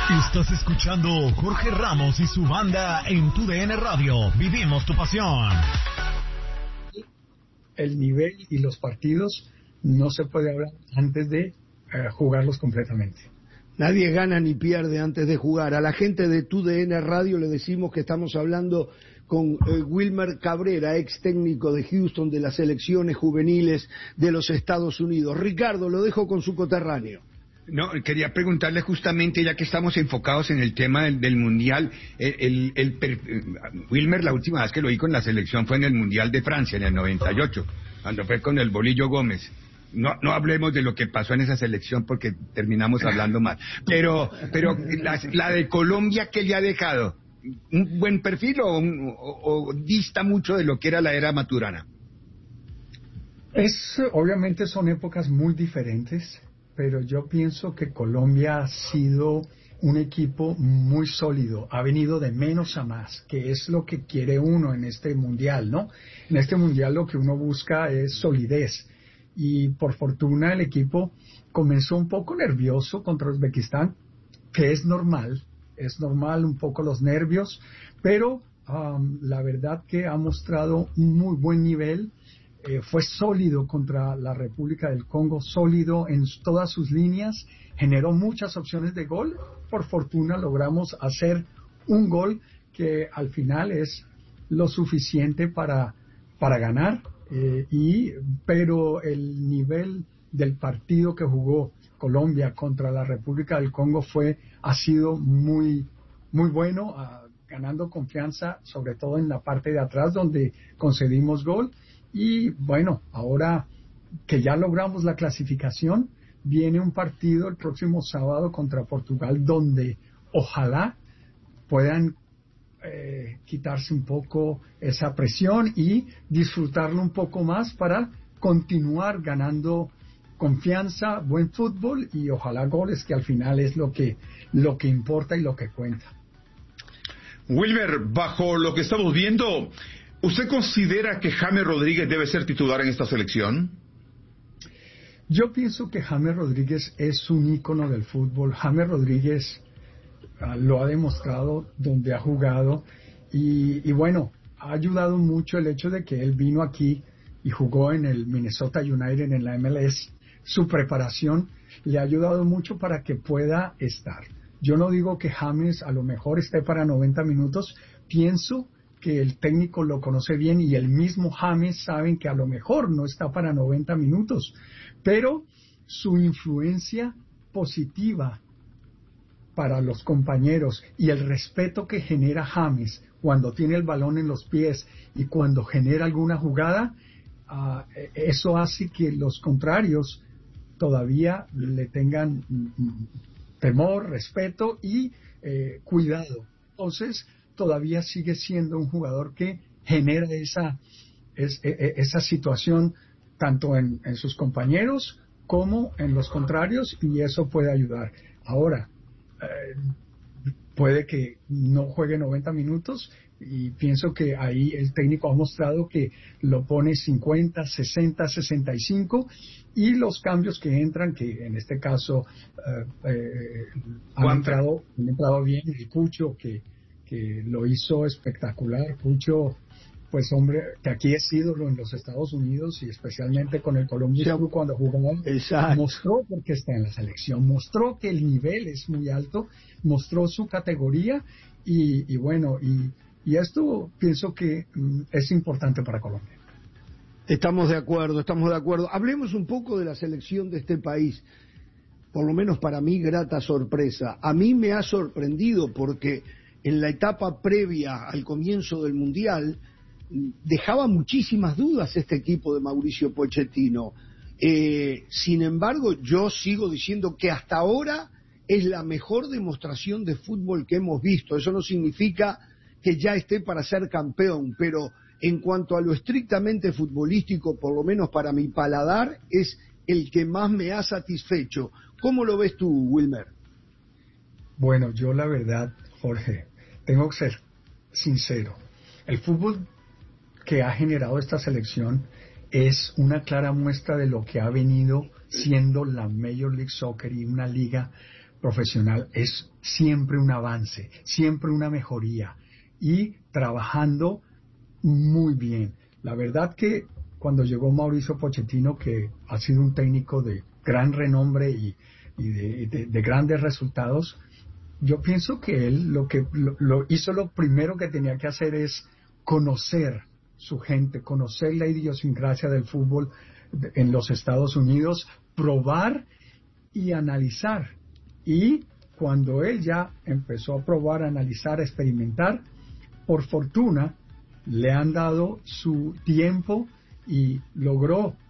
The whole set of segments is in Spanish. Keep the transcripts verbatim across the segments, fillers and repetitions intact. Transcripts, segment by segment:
Estás escuchando Jorge Ramos y su banda en tu D N Radio. Vivimos tu pasión. El nivel y los partidos no se puede hablar antes de uh, jugarlos completamente. Nadie gana ni pierde antes de jugar. A la gente de tu D N Radio le decimos que estamos hablando con eh, Wilmer Cabrera, ex técnico de Houston de las selecciones juveniles de los Estados Unidos. Ricardo, lo dejo con su coterráneo. No, quería preguntarle justamente, ya que estamos enfocados en el tema del, del Mundial, el, el, el, Wilmer, la última vez que lo vi con la selección fue en el Mundial de Francia, en el noventa y ocho, cuando fue con el Bolillo Gómez. No, no hablemos de lo que pasó en esa selección porque terminamos hablando mal. Pero, pero la, la de Colombia, ¿qué le ha dejado? ¿Un buen perfil o, un, o, o dista mucho de lo que era la era Maturana? Es, obviamente son épocas muy diferentes, pero yo pienso que Colombia ha sido un equipo muy sólido, ha venido de menos a más, que es lo que quiere uno en este mundial, ¿no? En este mundial lo que uno busca es solidez, y por fortuna el equipo comenzó un poco nervioso contra Uzbekistán, que es normal, es normal un poco los nervios, pero um, la verdad que ha mostrado un muy buen nivel. Eh, fue sólido contra la República del Congo, sólido en todas sus líneas, generó muchas opciones de gol. Por fortuna logramos hacer un gol que al final es lo suficiente para, para ganar, eh, y, pero el nivel del partido que jugó Colombia contra la República del Congo fue, ha sido muy, muy bueno, uh, ganando confianza, sobre todo en la parte de atrás donde concedimos gol. Y bueno, ahora que ya logramos la clasificación, viene un partido el próximo sábado contra Portugal donde ojalá puedan eh, quitarse un poco esa presión y disfrutarlo un poco más para continuar ganando confianza, buen fútbol y ojalá goles, que al final es lo que, lo que importa y lo que cuenta. Wilmer, bajo lo que estamos viendo, ¿usted considera que James Rodríguez debe ser titular en esta selección? Yo pienso que James Rodríguez es un ícono del fútbol. James Rodríguez uh, lo ha demostrado donde ha jugado y, y bueno, ha ayudado mucho el hecho de que él vino aquí y jugó en el Minnesota United en la M L S. Su preparación le ha ayudado mucho para que pueda estar. Yo no digo que James a lo mejor esté para noventa minutos, pienso que el técnico lo conoce bien y el mismo James saben que a lo mejor no está para noventa minutos, pero su influencia positiva para los compañeros y el respeto que genera James cuando tiene el balón en los pies y cuando genera alguna jugada, uh, eso hace que los contrarios todavía le tengan mm, temor, respeto y eh, cuidado. Entonces, todavía sigue siendo un jugador que genera esa, es, es, esa situación tanto en, en sus compañeros como en los contrarios y eso puede ayudar. Ahora, eh, puede que no juegue noventa minutos y pienso que ahí el técnico ha mostrado que lo pone cincuenta, sesenta, sesenta y cinco y los cambios que entran, que en este caso eh, eh, han, entrado, han entrado bien, el Cucho que que lo hizo espectacular. Pucho, pues hombre, que aquí es ídolo en los Estados Unidos y especialmente con el Columbus Crew cuando jugó, mostró porque está en la selección, mostró que el nivel es muy alto, mostró su categoría y, y bueno, y, y esto pienso que mm, es importante para Colombia. Estamos de acuerdo, estamos de acuerdo. Hablemos un poco de la selección de este país. Por lo menos para mí, grata sorpresa. A mí me ha sorprendido porque en la etapa previa al comienzo del Mundial, dejaba muchísimas dudas este equipo de Mauricio Pochettino. Eh, sin embargo, yo sigo diciendo que hasta ahora es la mejor demostración de fútbol que hemos visto. Eso no significa que ya esté para ser campeón, pero en cuanto a lo estrictamente futbolístico, por lo menos para mi paladar, es el que más me ha satisfecho. ¿Cómo lo ves tú, Wilmer? Bueno, yo la verdad, Jorge, tengo que ser sincero. El fútbol que ha generado esta selección es una clara muestra de lo que ha venido siendo la Major League Soccer y una liga profesional es siempre un avance, siempre una mejoría y trabajando muy bien. La verdad que cuando llegó Mauricio Pochettino, que ha sido un técnico de gran renombre y, y de, de, de grandes resultados, yo pienso que él lo que lo, lo hizo lo primero que tenía que hacer es conocer su gente, conocer la idiosincrasia del fútbol en los Estados Unidos, probar y analizar. Y cuando él ya empezó a probar, a analizar, a experimentar, por fortuna le han dado su tiempo y logró uh,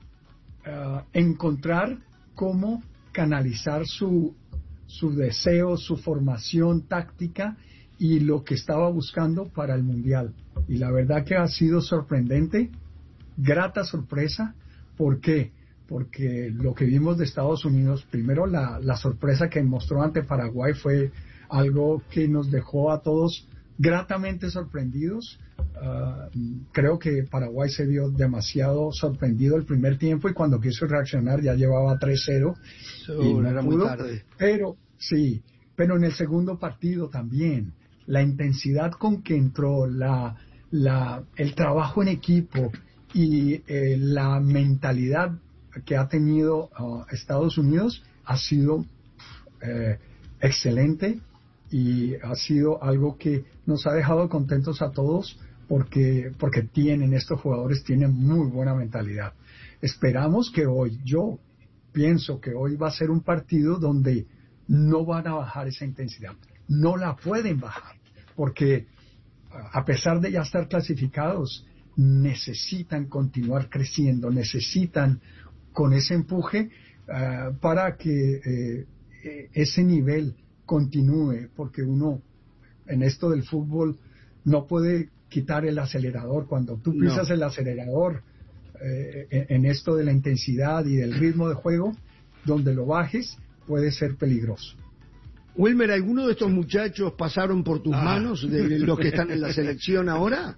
encontrar cómo canalizar su, su deseo, su formación táctica y lo que estaba buscando para el Mundial. Y la verdad que ha sido sorprendente, grata sorpresa. ¿Por qué? Porque lo que vimos de Estados Unidos, primero la, la sorpresa que mostró ante Paraguay fue algo que nos dejó a todos gratamente sorprendidos. Uh, creo que Paraguay se vio demasiado sorprendido el primer tiempo y cuando quiso reaccionar ya llevaba tres cero y no era pudo, muy tarde. Pero sí, pero en el segundo partido también la intensidad con que entró, la, la, el trabajo en equipo y eh, la mentalidad que ha tenido uh, Estados Unidos ha sido eh, excelente y ha sido algo que nos ha dejado contentos a todos porque, porque tienen, estos jugadores tienen muy buena mentalidad. Esperamos que hoy, yo pienso que hoy va a ser un partido donde no van a bajar esa intensidad, no la pueden bajar, porque a pesar de ya estar clasificados, necesitan continuar creciendo, necesitan con ese empuje uh, para que eh, ese nivel continúe, porque uno en esto del fútbol no puede quitar el acelerador. Cuando tú pisas no. el acelerador eh, en, en esto de la intensidad y del ritmo de juego, donde lo bajes puede ser peligroso. Wilmer, ¿alguno de estos muchachos pasaron por tus ah. manos, de los que están en la selección ahora?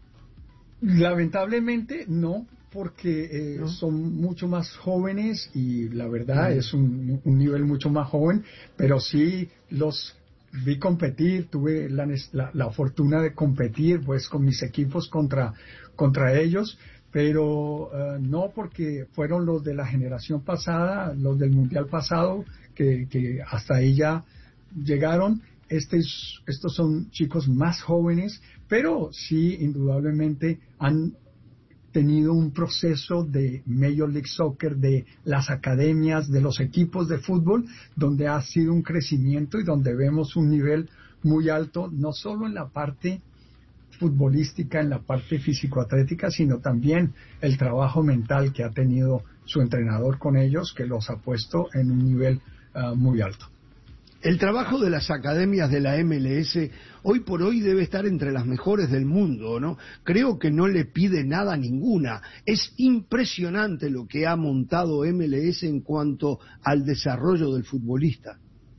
Lamentablemente no, porque eh, ¿no? son mucho más jóvenes y la verdad uh-huh. es un, un nivel mucho más joven, pero sí los vi competir, tuve la, la, la fortuna de competir pues con mis equipos contra, contra ellos, pero uh, no porque fueron los de la generación pasada, los del mundial pasado, que, que hasta ahí ya llegaron. Estos, estos son chicos más jóvenes, pero sí indudablemente han tenido un proceso de Major League Soccer, de las academias, de los equipos de fútbol, donde ha sido un crecimiento y donde vemos un nivel muy alto, no solo en la parte futbolística, en la parte físico-atlética, sino también el trabajo mental que ha tenido su entrenador con ellos, que los ha puesto en un nivel uh, muy alto. El trabajo de las academias de la M L S hoy por hoy debe estar entre las mejores del mundo, ¿no? Creo que no le pide nada a ninguna. Es impresionante lo que ha montado M L S en cuanto al desarrollo del futbolista.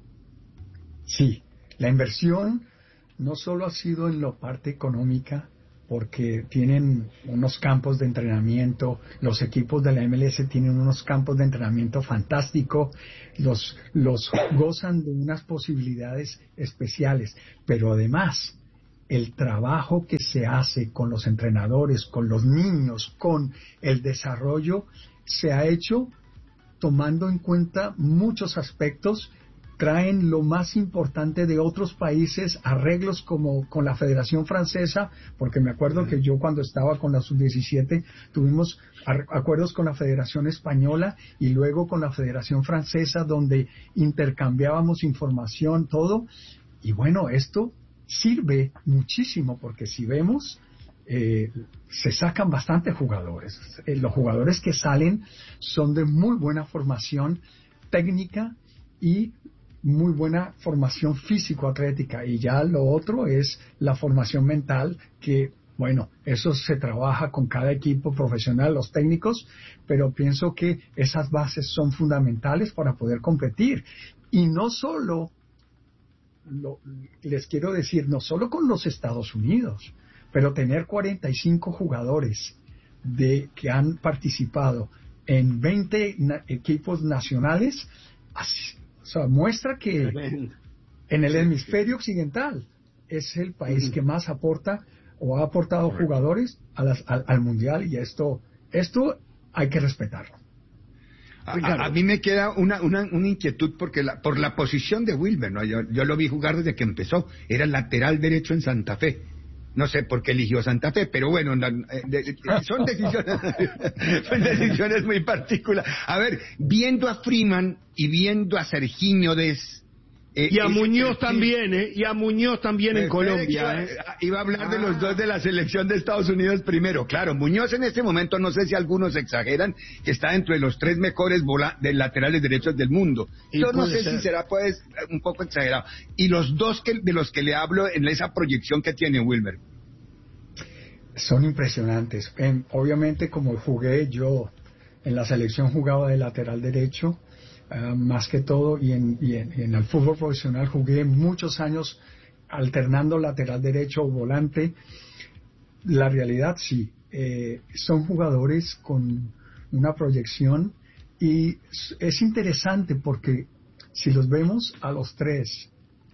Sí, la inversión no solo ha sido en la parte económica, porque tienen unos campos de entrenamiento, los equipos de la M L S tienen unos campos de entrenamiento fantásticos, los, los gozan de unas posibilidades especiales, pero además el trabajo que se hace con los entrenadores, con los niños, con el desarrollo, se ha hecho tomando en cuenta muchos aspectos. Traen lo más importante de otros países, arreglos como con la Federación Francesa, porque me acuerdo que yo cuando estaba con la sub diecisiete tuvimos acuerdos con la Federación Española y luego con la Federación Francesa, donde intercambiábamos información, todo. Y bueno, esto sirve muchísimo, porque si vemos, eh, se sacan bastantes jugadores. Eh, los jugadores que salen son de muy buena formación técnica y muy buena formación físico-atlética, y ya lo otro es la formación mental, que bueno, eso se trabaja con cada equipo profesional, los técnicos, pero pienso que esas bases son fundamentales para poder competir. Y no solo, lo, les quiero decir, no solo con los Estados Unidos, pero tener cuarenta y cinco jugadores de, que han participado en veinte na, equipos nacionales, así, O sea, muestra que en el hemisferio occidental es el país que más aporta o ha aportado Correcto. jugadores a las, al, al mundial, y esto, esto hay que respetarlo. A, a, a mí me queda una, una, una inquietud porque la, por la posición de Wilmer, ¿no? Yo, yo lo vi jugar desde que empezó, era lateral derecho en Santa Fe. No sé por qué eligió Santa Fe, pero bueno, no, de, de, son decisiones son decisiones muy particulares. A ver, viendo a Freeman y viendo a Sergiño Dest, Eh, y a Muñoz también, ¿eh? Y a Muñoz también en Colombia, ¿eh? Iba a hablar ah. de los dos de la selección de Estados Unidos primero. Claro, Muñoz en este momento, no sé si algunos exageran, que está dentro de los tres mejores bola de laterales derechos del mundo. Yo no sé ser. si será pues un poco exagerado. Y los dos que, de los que le hablo en esa proyección que tiene Wilmer. Son impresionantes. En, obviamente, como jugué yo en la selección, jugaba de lateral derecho. Uh, más que todo, y, en, y en, en el fútbol profesional jugué muchos años alternando lateral derecho o volante. La realidad sí, eh, son jugadores con una proyección, y es interesante porque si los vemos a los tres,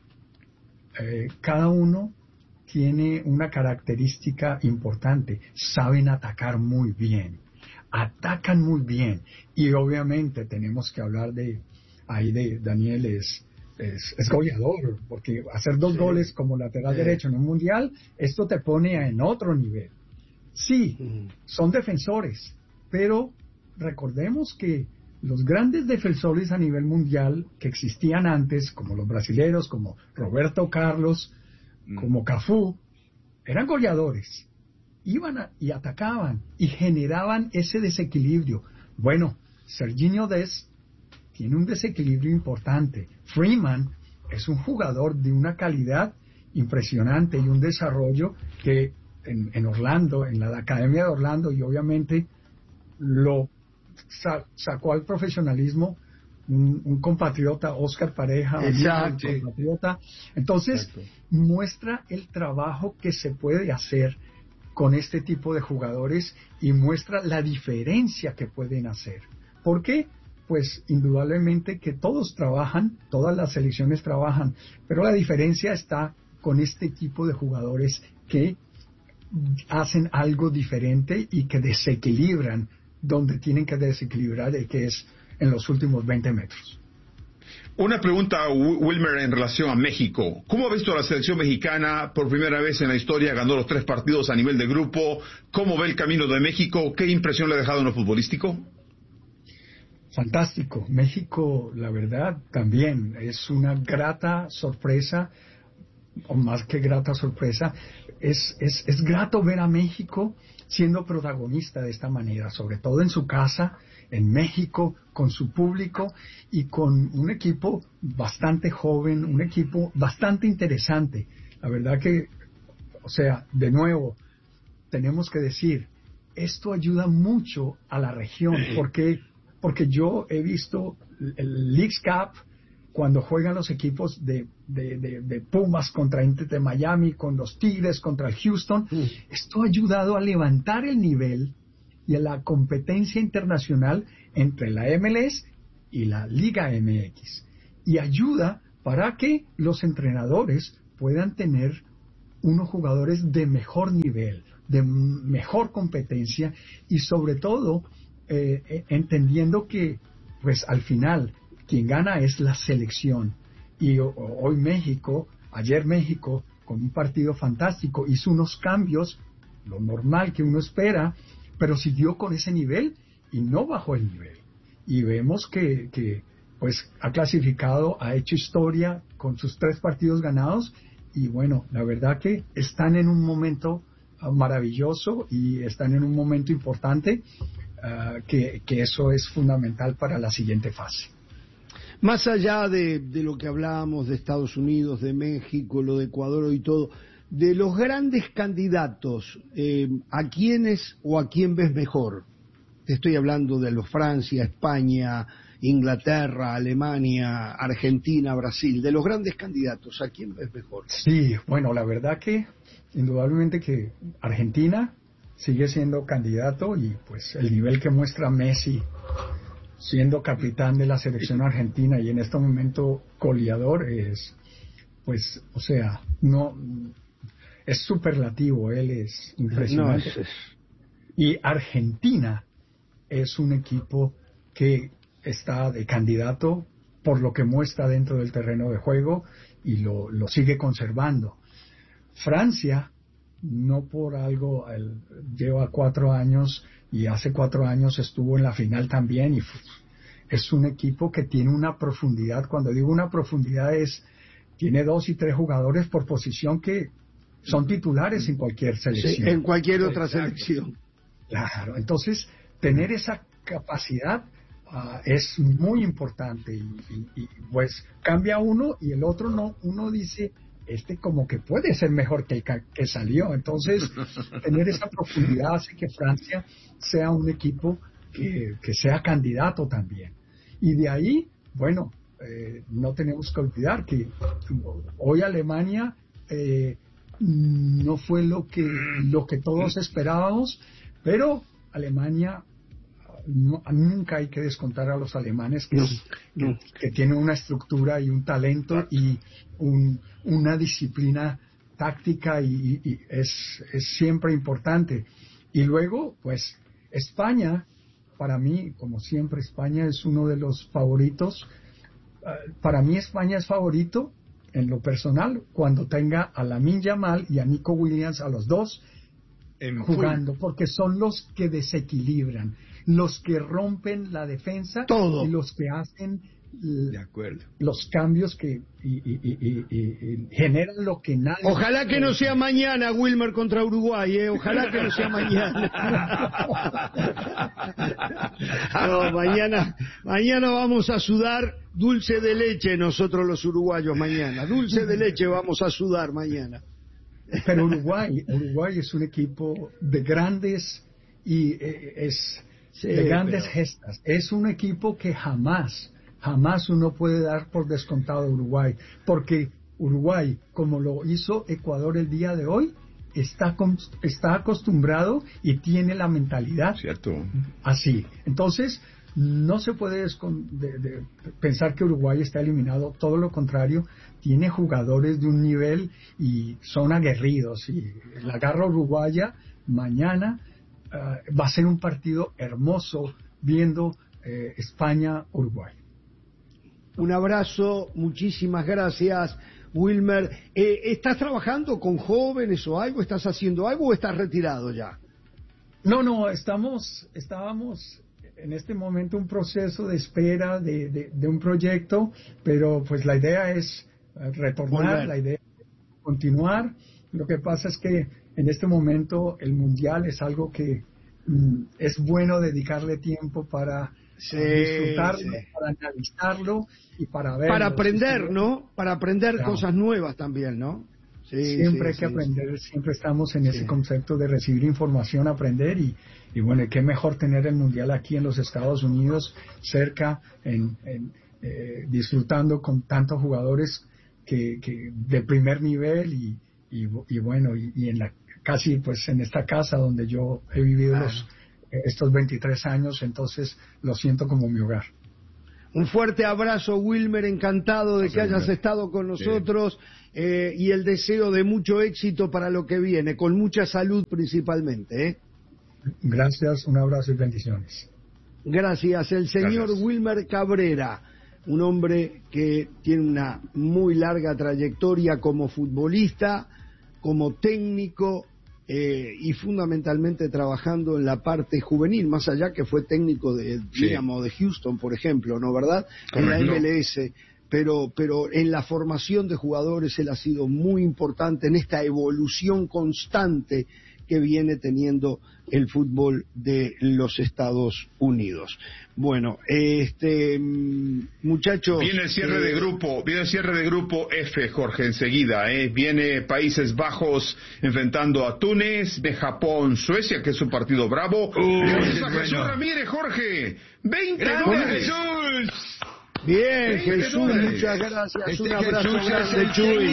eh, cada uno tiene una característica importante: saben atacar muy bien, atacan muy bien, y obviamente tenemos que hablar de ahí de Daniel es es, es goleador, porque hacer dos sí. goles como lateral sí. derecho en un mundial, esto te pone en otro nivel. Sí, mm. son defensores, pero recordemos que los grandes defensores a nivel mundial que existían antes, como los brasileños, como Roberto Carlos, mm. como Cafú, eran goleadores. Iban a, y atacaban y generaban ese desequilibrio. Bueno, Sergiño Dest tiene un desequilibrio importante. Freeman es un jugador de una calidad impresionante y un desarrollo que en, en Orlando, en la Academia de Orlando, y obviamente lo sa- sacó al profesionalismo un, un compatriota, Oscar Pareja, Exacto. un compatriota. Entonces, Exacto. muestra el trabajo que se puede hacer con este tipo de jugadores y muestra la diferencia que pueden hacer. ¿Por qué? Pues indudablemente que todos trabajan, todas las selecciones trabajan, pero la diferencia está con este tipo de jugadores que hacen algo diferente y que desequilibran donde tienen que desequilibrar, que es en los últimos veinte metros. Una pregunta, Wilmer, en relación a México. ¿Cómo ha visto a la selección mexicana? Por primera vez en la historia ganó los tres partidos a nivel de grupo. ¿Cómo ve el camino de México? ¿Qué impresión le ha dejado en lo futbolístico? Fantástico. México, la verdad, también es una grata sorpresa, o más que grata sorpresa, es, es, es grato ver a México siendo protagonista de esta manera, sobre todo en su casa, en México, con su público y con un equipo bastante joven, un equipo bastante interesante. La verdad que, o sea, de nuevo, tenemos que decir, esto ayuda mucho a la región, porque, porque yo he visto el Leagues Cup, cuando juegan los equipos de, de, de, de Pumas contra Inter de Miami, con los Tigres contra el Houston, mm. esto ha ayudado a levantar el nivel y a la competencia internacional entre la M L S y la Liga M X, y ayuda para que los entrenadores puedan tener unos jugadores de mejor nivel, de mejor competencia, y sobre todo eh, entendiendo que pues al final quien gana es la selección. Y o, hoy México, ayer México, con un partido fantástico, hizo unos cambios, lo normal que uno espera, pero siguió con ese nivel y no bajó el nivel. Y vemos que, que pues ha clasificado, ha hecho historia con sus tres partidos ganados, y bueno, la verdad que están en un momento uh, maravilloso y están en un momento importante, uh, que, que eso es fundamental para la siguiente fase. Más allá de, de lo que hablábamos de Estados Unidos, de México, lo de Ecuador y todo, de los grandes candidatos, eh, ¿a quiénes o a quién ves mejor? Te estoy hablando de los Francia, España, Inglaterra, Alemania, Argentina, Brasil, de los grandes candidatos, ¿a quién ves mejor? Sí, bueno, la verdad que indudablemente que Argentina sigue siendo candidato, y pues el nivel que muestra Messi siendo capitán de la selección argentina y en este momento goleador, es, pues, o sea, no, es superlativo, él es impresionante. No, es, es... Y Argentina es un equipo que está de candidato por lo que muestra dentro del terreno de juego y lo, lo sigue conservando. Francia, no por algo, el, lleva cuatro años y hace cuatro años estuvo en la final también y es un equipo que tiene una profundidad. Cuando digo una profundidad es, tiene dos y tres jugadores por posición que son titulares en cualquier selección. Sí, en cualquier otra Exacto. selección. Claro, entonces tener esa capacidad uh, es muy importante y, y, y pues cambia uno y el otro no, uno dice, este como que puede ser mejor que el que salió, entonces tener esa profundidad hace que Francia sea un equipo que, que sea candidato también. Y de ahí, bueno, eh, no tenemos que olvidar que hoy Alemania eh, no fue lo que, lo que todos esperábamos, pero Alemania, no, nunca hay que descontar a los alemanes que, no, es, no. que, que tienen una estructura y un talento y un, una disciplina táctica y, y es, es siempre importante. Y luego, pues, España, para mí, como siempre, España es uno de los favoritos. Uh, para mí España es favorito en lo personal cuando tenga a Lamine Yamal y a Nico Williams, a los dos en jugando, full. Porque son los que desequilibran, los que rompen la defensa todo. Y los que hacen de acuerdo. los cambios que y, y, y, y, y generan lo que nadie. Ojalá que no sea mañana Wilmer contra Uruguay, ¿eh? Ojalá que no sea mañana. No, mañana, mañana vamos a sudar dulce de leche nosotros los uruguayos mañana. Dulce de leche vamos a sudar mañana. Pero Uruguay, Uruguay es un equipo de grandes y eh, es sí, de grandes pero... gestas. Es un equipo que jamás, jamás uno puede dar por descontado a Uruguay, porque Uruguay, como lo hizo Ecuador el día de hoy, está está acostumbrado y tiene la mentalidad cierto así. Entonces no se puede de, de pensar que Uruguay está eliminado, todo lo contrario, tiene jugadores de un nivel y son aguerridos y la garra uruguaya mañana uh, va a ser un partido hermoso viendo eh, España-Uruguay. Un abrazo, muchísimas gracias Wilmer. Eh, ¿Estás trabajando con jóvenes o algo? ¿Estás haciendo algo o estás retirado ya? No, no, estamos, estábamos en este momento un proceso de espera de, de, de un proyecto, pero pues la idea es retornar, Volver. La idea es continuar. Lo que pasa es que en este momento el mundial es algo que mm, es bueno dedicarle tiempo para sí, disfrutarlo, sí. para analizarlo y para ver. Para aprender, sí, ¿no? Para aprender claro. Cosas nuevas también, ¿no? Sí, siempre sí, hay que sí, aprender, sí. Siempre estamos en sí. ese concepto de recibir información, aprender y, y bueno, qué mejor tener el mundial aquí en los Estados Unidos, cerca, en, en, eh, disfrutando con tantos jugadores que, que de primer nivel y, y, y bueno, y, y en la casi pues en esta casa donde yo he vivido ah. los, estos veintitrés años, entonces lo siento como mi hogar. Un fuerte abrazo, Wilmer, encantado de que hayas estado con nosotros sí. eh, y el deseo de mucho éxito para lo que viene, con mucha salud principalmente. ¿eh? Gracias, un abrazo y bendiciones. Gracias, el señor Gracias. Wilmer Cabrera, un hombre que tiene una muy larga trayectoria como futbolista, como técnico, Eh, y fundamentalmente trabajando en la parte juvenil, más allá que fue técnico de sí. Dynamo de Houston, por ejemplo, ¿no verdad? En la M L S, pero, pero en la formación de jugadores él ha sido muy importante en esta evolución constante que viene teniendo el fútbol de los Estados Unidos. Bueno, este muchachos... Viene el cierre eh, de grupo, viene el cierre de grupo F, Jorge, enseguida, ¿eh? Viene Países Bajos enfrentando a Túnez, de Japón, Suecia, que es un partido bravo. Uh, Gracias a Jesús Ramírez, Jorge. veinte dólares. Jesús! Bien, Jesús, dólares. Muchas gracias. Este un abrazo Jesús grande, es Chuy.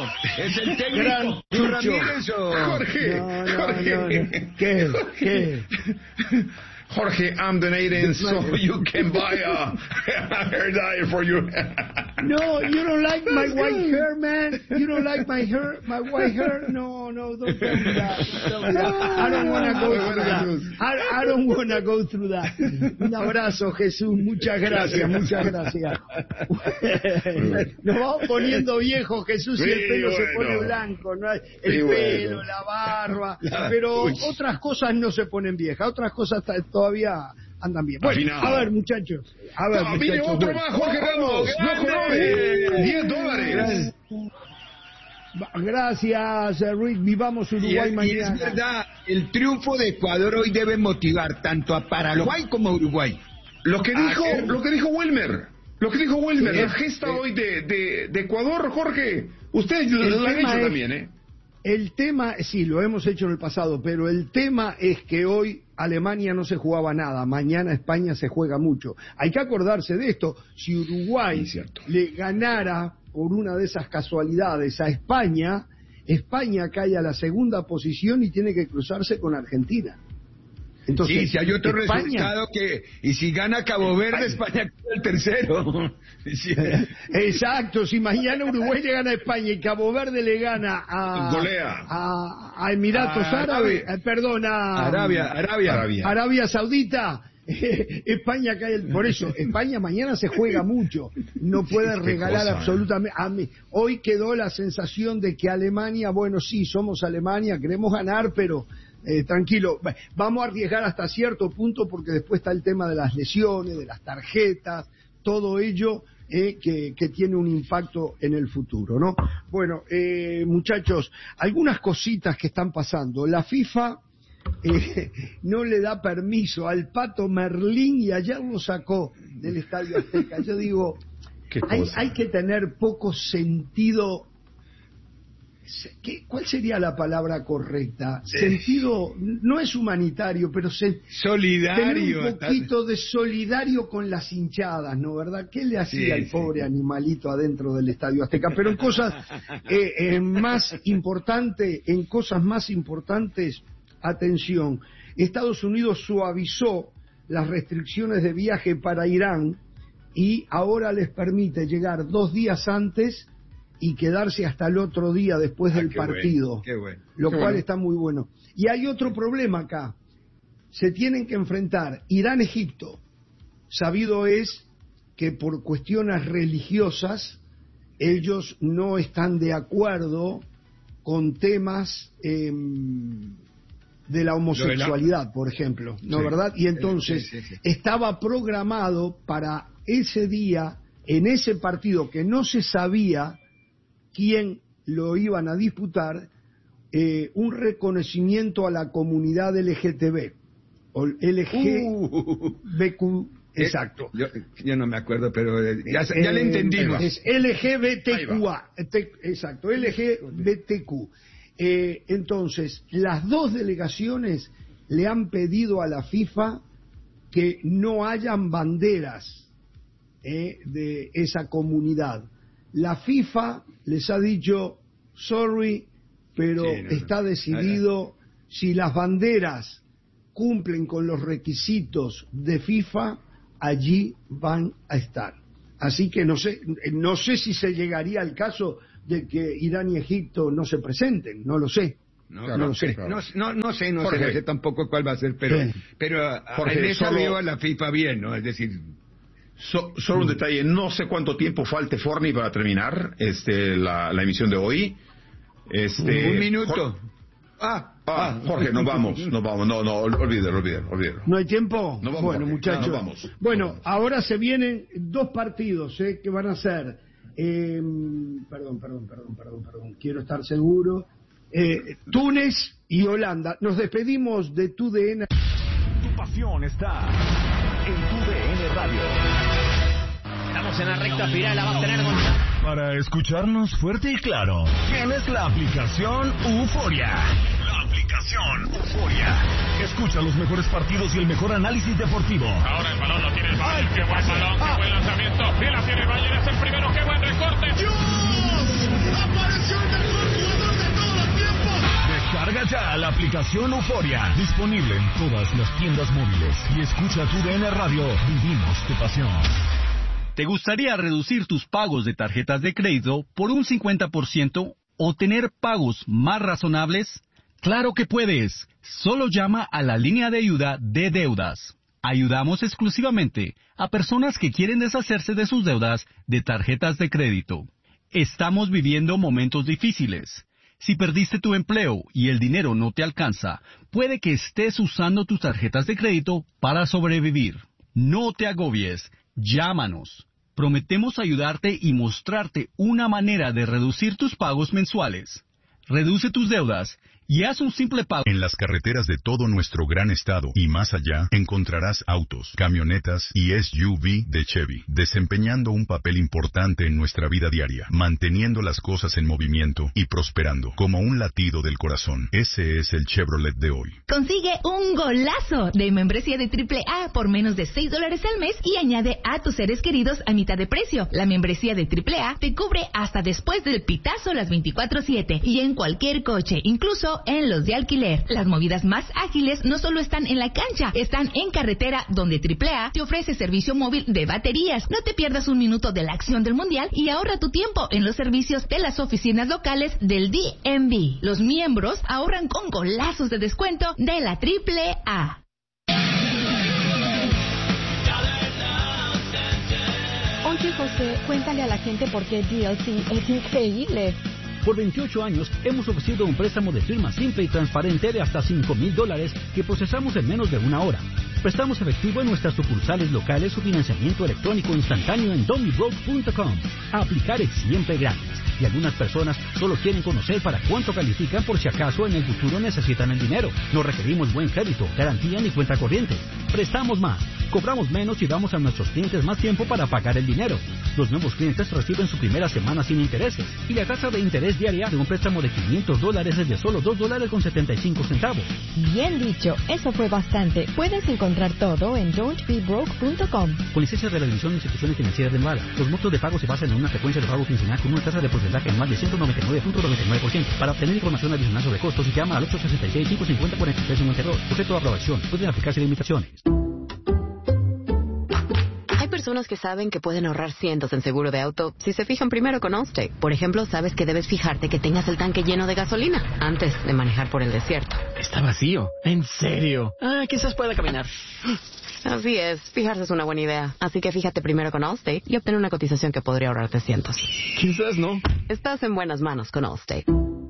Es el técnico. Gran Chucho. Jorge, no, Jorge. No, no, no. ¿Qué? ¿Qué? Jorge, I'm donating so you can buy a, a hair dye for you. No, you don't like my white hair, man. You don't like my hair, my white hair. No, no, don't tell me that. Don't tell me that. I don't want to go through that. I, I don't want to go through that. Un abrazo, Jesús. Muchas gracias, muchas gracias. Nos vamos poniendo viejos, Jesús, y el pelo se pone blanco, ¿no? El pelo, la barba, pero otras cosas no se ponen viejas, otras cosas todavía andan bien. Bueno, a ver, muchachos. A ver, no, muchachos. mire otro bueno. más, Jorge Ramos. No conoce. diez dólares. Gracias, Rick. Vivamos Uruguay y, mañana. Y es verdad, el triunfo de Ecuador hoy debe motivar tanto a Paraguay como a Uruguay. Lo que dijo, Hacer... lo que dijo Wilmer. Lo que dijo Wilmer, Sí, la gesta sí. hoy de, de, de Ecuador, Jorge. Ustedes El la han tema hecho es- también, ¿eh? El tema, sí, lo hemos hecho en el pasado, pero el tema es que hoy Alemania no se jugaba nada, mañana España se juega mucho. Hay que acordarse de esto, si Uruguay Sí, cierto. le ganara por una de esas casualidades a España, España cae a la segunda posición y tiene que cruzarse con Argentina. Entonces, Sí, si hay otro España, resultado que... Y si gana Cabo Verde, España queda el tercero. Sí. Exacto, si mañana Uruguay le gana a España y Cabo Verde le gana a, Golea. a, a Emiratos A Árabes, Arabia. eh, perdón, a Arabia, Arabia. Arabia. Arabia Saudita, España cae el, por eso España mañana se juega mucho, no puede Qué regalar cosa, absolutamente a mí. Hoy quedó la sensación de que Alemania, bueno, sí, somos Alemania, queremos ganar, pero eh, tranquilo, vamos a arriesgar hasta cierto punto porque después está el tema de las lesiones, de las tarjetas, todo ello eh, que, que tiene un impacto en el futuro, ¿no? Bueno, eh, muchachos, algunas cositas que están pasando. La FIFA eh, no le da permiso al Pato Merlín y ayer lo sacó del Estadio Azteca. Yo digo, Qué hay, cosa. hay que tener poco sentido. ¿Qué, ¿Cuál sería la palabra correcta? Sentido, no es humanitario, pero se, Solidario. tener un poquito de solidario con las hinchadas, ¿no? ¿Verdad? ¿Qué le hacía Sí, el sí. pobre animalito adentro del Estadio Azteca? Pero en cosas eh, eh, más importantes, en cosas más importantes, atención, Estados Unidos suavizó las restricciones de viaje para Irán y ahora les permite llegar dos días antes y quedarse hasta el otro día después Ah, del qué partido, bueno, qué bueno. lo Qué cual bueno. está muy bueno. Y hay otro problema acá, se tienen que enfrentar Irán-Egipto. Sabido es que por cuestiones religiosas ellos no están de acuerdo con temas eh, de la homosexualidad, por ejemplo, ¿no, Sí. verdad? Y entonces Sí, sí, sí. estaba programado para ese día, en ese partido que no se sabía quién lo iban a disputar, eh, un reconocimiento a la comunidad L G T B, o L G B Q, Uh, exacto. Yo, yo no me acuerdo, pero eh, ya, ya le Eh, entendimos. Es L G B T Q A, te- exacto, L G B T Q. Eh, entonces, las dos delegaciones le han pedido a la FIFA que no hayan banderas eh, de esa comunidad. La FIFA les ha dicho, sorry, pero Sí, no, no. está decidido, si las banderas cumplen con los requisitos de FIFA, allí van a estar. Así que no sé, no sé si se llegaría al caso de que Irán y Egipto no se presenten, no lo sé. No, Claro, no, no sé. no, no, no sé, no sé, Jorge. no sé tampoco cuál va a ser, pero, Sí. pero a- Jorge, en esa solo- veo a la FIFA bien, ¿no? Es decir, So- solo un detalle, no sé cuánto tiempo falte Forni para terminar este la, la emisión de hoy. Este, un minuto. Jor- Ah, Ah, Jorge, nos vamos, nos vamos, no, no, olvídelo, olvídelo, olvídelo. ¿No hay tiempo? No vamos, bueno, Jorge, muchachos. no vamos. Bueno, No vamos. ahora se vienen dos partidos eh, que van a ser. eh, perdón, perdón, perdón, perdón, perdón. Quiero estar seguro. Eh, Túnez y Holanda. Nos despedimos de tu D N. Tu pasión está en tu D N Radio. Estamos en la recta final, la va a tener Gonzalo. Para escucharnos fuerte y claro, tienes la aplicación Euforia. La aplicación Euforia. Escucha los mejores partidos y el mejor análisis deportivo. Ahora el balón lo tiene el Bayern, qué buen balón, qué buen lanzamiento, y la tiene el Bayern, es el primero, qué buen recorte. Descarga ya la aplicación Euforia, disponible en todas las tiendas móviles. Y escucha tu D N Radio, vivimos tu pasión. ¿Te gustaría reducir tus pagos de tarjetas de crédito por un cincuenta por ciento o tener pagos más razonables? ¡Claro que puedes! Solo llama a la línea de ayuda de deudas. Ayudamos exclusivamente a personas que quieren deshacerse de sus deudas de tarjetas de crédito. Estamos viviendo momentos difíciles. Si perdiste tu empleo y el dinero no te alcanza, puede que estés usando tus tarjetas de crédito para sobrevivir. No te agobies. Llámanos. Prometemos ayudarte y mostrarte una manera de reducir tus pagos mensuales. Reduce tus deudas y haz un simple pago. En las carreteras de todo nuestro gran estado y más allá, encontrarás autos, camionetas y S U V de Chevy, desempeñando un papel importante en nuestra vida diaria, manteniendo las cosas en movimiento y prosperando, como un latido del corazón. Ese es el Chevrolet de hoy. Consigue un golazo de membresía de triple A por menos de seis dólares al mes y añade a tus seres queridos a mitad de precio. La membresía de triple A te cubre hasta después del pitazo las veinticuatro siete y en cualquier coche, incluso en los de alquiler. Las movidas más ágiles no solo están en la cancha, están en carretera, donde triple A te ofrece servicio móvil de baterías. No te pierdas un minuto de la acción del mundial y ahorra tu tiempo en los servicios de las oficinas locales del D M V. Los miembros ahorran con golazos de descuento de la triple A. Oye, José, cuéntale a la gente por qué D L C es increíble. Por veintiocho años hemos ofrecido un préstamo de firma simple y transparente de hasta cinco mil dólares que procesamos en menos de una hora. Prestamos efectivo en nuestras sucursales locales o financiamiento electrónico instantáneo en domibroke punto com. Aplicar es siempre gratis y algunas personas solo quieren conocer para cuánto califican por si acaso en el futuro necesitan el dinero. No requerimos buen crédito, garantía ni cuenta corriente. Prestamos más, cobramos menos y damos a nuestros clientes más tiempo para pagar el dinero. Los nuevos clientes reciben su primera semana sin intereses y la tasa de interés diaria de un préstamo de quinientos dólares es de solo dos dólares con setenta y cinco centavos. Bien dicho, eso fue bastante. Puedes encontrar todo en don't be broke punto com. Con licencia de la División de Instituciones Financieras de Nevada, los montos de pago se basan en una frecuencia de pago quincenal con una tasa de porcentaje anual de ciento noventa y nueve punto noventa y nueve por ciento. Para obtener información adicional sobre costos, llama al ocho sesenta y seis, cinco cincuenta, cuarenta y tres cincuenta y dos. Sujeto a aprobación. Pueden aplicarse limitaciones. Personas que saben que pueden ahorrar cientos en seguro de auto si se fijan primero con Allstate. Por ejemplo, sabes que debes fijarte que tengas el tanque lleno de gasolina antes de manejar por el desierto. Está vacío. ¿En serio? Ah, quizás pueda caminar. Así es, fijarse es una buena idea. Así que fíjate primero con Allstate y obtén una cotización que podría ahorrarte cientos. Quizás no. Estás en buenas manos con Allstate.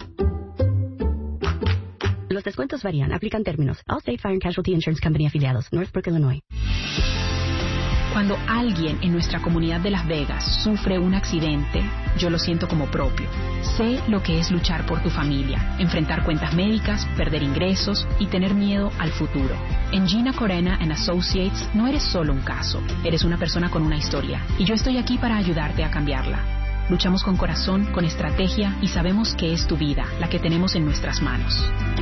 Los descuentos varían. Aplican términos. Allstate Fire and Casualty Insurance Company afiliados. Northbrook, Illinois. Cuando alguien en nuestra comunidad de Las Vegas sufre un accidente, yo lo siento como propio. Sé lo que es luchar por tu familia, enfrentar cuentas médicas, perder ingresos y tener miedo al futuro. En Gina Corena and Associates no eres solo un caso, eres una persona con una historia, y yo estoy aquí para ayudarte a cambiarla. Luchamos con corazón, con estrategia y sabemos que es tu vida la que tenemos en nuestras manos.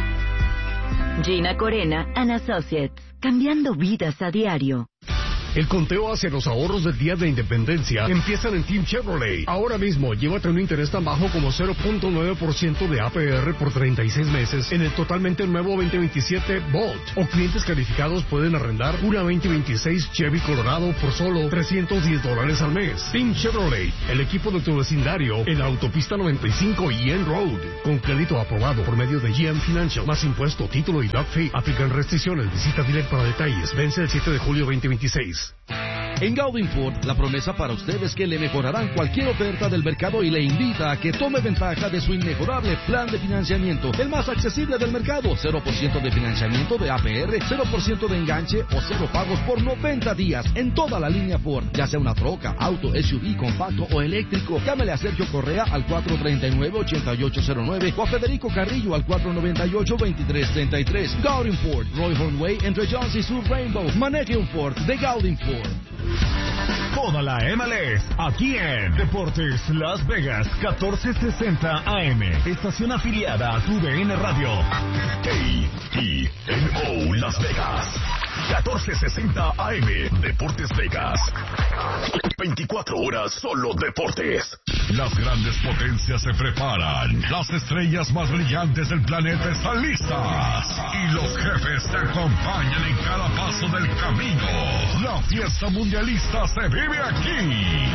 Gina Corena and Associates, cambiando vidas a diario. El conteo hacia los ahorros del Día de Independencia empiezan en Team Chevrolet. Ahora mismo, llévate un interés tan bajo como cero punto nueve por ciento de A P R por treinta y seis meses en el totalmente nuevo veinte veintisiete Bolt. O clientes calificados pueden arrendar una veinte veintiséis Chevy Colorado por solo trescientos diez dólares al mes. Team Chevrolet, el equipo de tu vecindario en la autopista noventa y cinco y N Road. Con crédito aprobado por medio de G M Financial, más impuesto, título y doc fee. Aplican restricciones. Visita Direct para detalles. Vence el siete de julio veinte veintiséis. En Gaudin Ford, la promesa para usted es que le mejorarán cualquier oferta del mercado y le invita a que tome ventaja de su inmejorable plan de financiamiento, el más accesible del mercado. cero por ciento de financiamiento de A P R, cero por ciento de enganche o cero pagos por noventa días en toda la línea Ford, ya sea una troca, auto, S U V, compacto o eléctrico. Llámele a Sergio Correa al cuatro tres nueve, ocho ocho cero nueve o a Federico Carrillo al cuatro nueve ocho, dos tres tres tres. Gaudin Ford, Roy Hornway entre Jones y Sur Rainbow. Maneje un Ford de Gaudin Ford. Toda la M L S aquí en Deportes Las Vegas catorce sesenta A M, estación afiliada a tu D N Radio. A E N O Las Vegas. catorce sesenta A M, Deportes Vegas. veinticuatro horas solo deportes. Las grandes potencias se preparan. Las estrellas más brillantes del planeta están listas. Y los jefes te acompañan en cada paso del camino. La fiesta mundialista se vive aquí.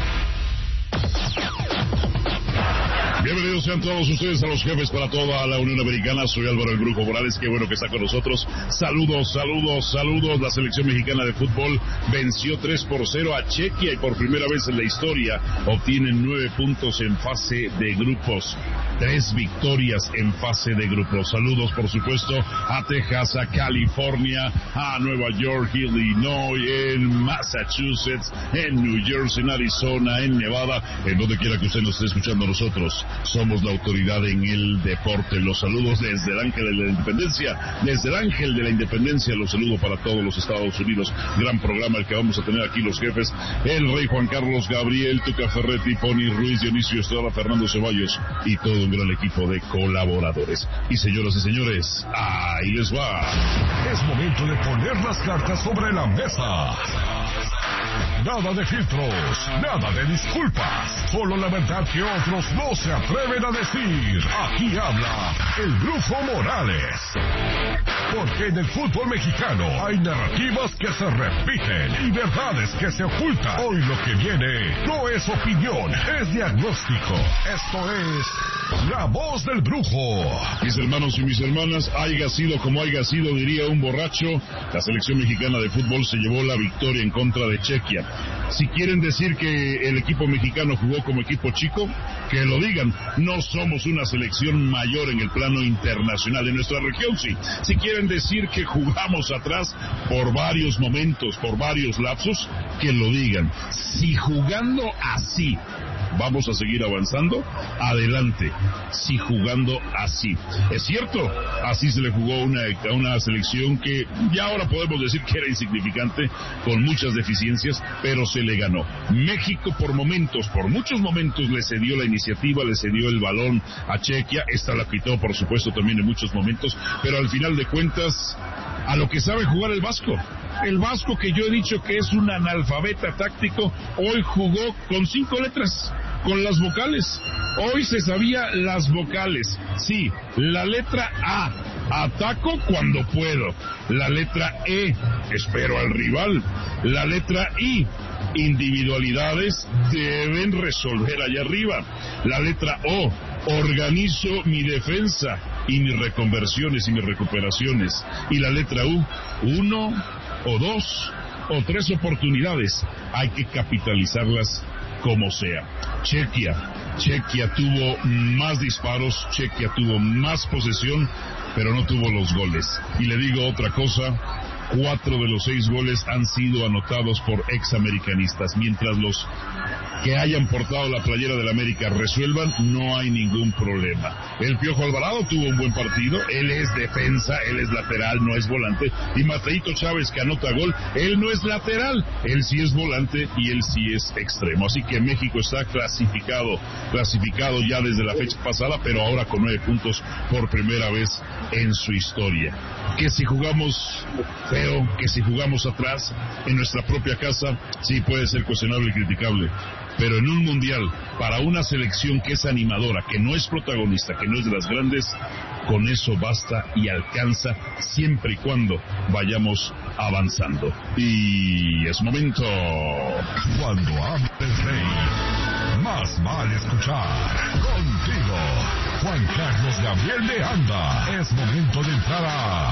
Bienvenidos sean todos ustedes a los jefes para toda la Unión Americana. Soy Álvaro el Brujo Morales, qué bueno que está con nosotros. Saludos, saludos, saludos. La selección mexicana de fútbol venció tres por cero a Chequia y por primera vez en la historia obtienen nueve puntos en fase de grupos. Tres victorias en fase de grupos. Saludos, por supuesto, a Texas, a California, a Nueva York, Illinois, en Massachusetts, en New Jersey, en Arizona, en Nevada, en donde quiera que usted nos esté escuchando. Nosotros somos la autoridad en el deporte. Los saludos desde el Ángel de la Independencia, desde el Ángel de la Independencia, los saludo para todos los Estados Unidos. Gran programa el que vamos a tener aquí los jefes. El Rey Juan Carlos, Gabriel, Tuca Ferretti, Pony Ruiz, Dionisio Estrada, Fernando Ceballos y todo un gran equipo de colaboradores. Y señoras y señores, ahí les va. Es momento de poner las cartas sobre la mesa. Nada de filtros, nada de disculpas, solo la verdad que otros no se atreven a decir. Aquí habla el Brujo Morales. Porque en el fútbol mexicano hay narrativas que se repiten y verdades que se ocultan. Hoy lo que viene no es opinión, es diagnóstico. Esto es La Voz del Brujo. Mis hermanos y mis hermanas, haya sido como haya sido, diría un borracho, la selección mexicana de fútbol se llevó la victoria en contra de Chequia. Si quieren decir que el equipo mexicano jugó como equipo chico, que lo digan. No somos una selección mayor en el plano internacional. En nuestra región sí. Si quieren decir que jugamos atrás por varios momentos, por varios lapsos, que lo digan. Si jugando así vamos a seguir avanzando, adelante. Si jugando así. Es cierto, así se le jugó una, a una selección que ya ahora podemos decir que era insignificante, con muchas deficiencias, pero se le ganó. México por momentos, por muchos momentos le cedió la iniciativa, le cedió el balón a Chequia, esta la quitó por supuesto también en muchos momentos, pero al final de cuentas, a lo que sabe jugar el Vasco. El Vasco, que yo he dicho que es un analfabeta táctico, hoy jugó con cinco letras, con las vocales. Hoy se sabía las vocales. Sí, la letra A, ataco cuando puedo. La letra E, espero al rival. La letra I, individualidades deben resolver allá arriba. La letra O, organizo mi defensa y mis reconversiones y mis recuperaciones. Y la letra U, uno o dos o tres oportunidades, hay que capitalizarlas como sea. Chequia, Chequia tuvo más disparos, Chequia tuvo más posesión, pero no tuvo los goles. Y le digo otra cosa, cuatro de los seis goles han sido anotados por examericanistas. Mientras los que hayan portado la playera del América resuelvan, no hay ningún problema. El Piojo Alvarado tuvo un buen partido, él es defensa, él es lateral, no es volante. Y Mateito Chávez, que anota gol, él no es lateral, él sí es volante y él sí es extremo. Así que México está clasificado, clasificado ya desde la fecha pasada, pero ahora con nueve puntos por primera vez en su historia. Que si jugamos feo, que si jugamos atrás, en nuestra propia casa, sí puede ser cuestionable y criticable. Pero en un mundial, para una selección que es animadora, que no es protagonista, que no es de las grandes, con eso basta y alcanza siempre y cuando vayamos avanzando. Y es momento. Cuando habla el rey, más vale escuchar. Contigo, Juan Carlos Gabriel de Anda. Es momento de entrar a